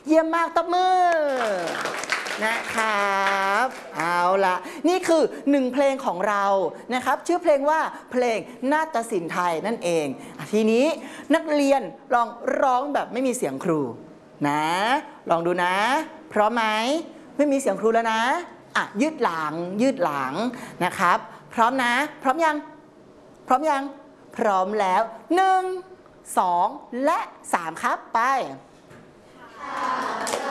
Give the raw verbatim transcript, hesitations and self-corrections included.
เยี่ยมมากตบมือนะครับเอาละนี่คือหนึ่งเพลงของเรานะครับชื่อเพลงว่าเพลงนาฏศิลป์ไทยนั่นเองทีนี้นักเรียนลองร้องแบบไม่มีเสียงครูนะลองดูนะพร้อมไหมไม่มีเสียงครูแล้วนะอ่ะยืดหลังยืดหลังนะครับพร้อมนะพร้อมยังพร้อมยังพร้อมแล้วหนึ่งสองและสามครับไป